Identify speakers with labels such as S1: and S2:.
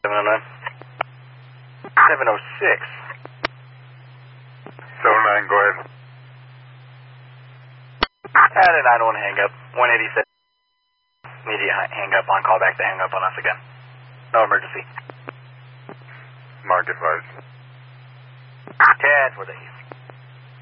S1: 709. 706.
S2: 79, go ahead.
S1: At a 91 hang up. 187. Immediate hang up on callback to hang up on us again. No emergency.
S2: Mark advised.
S1: CAD for the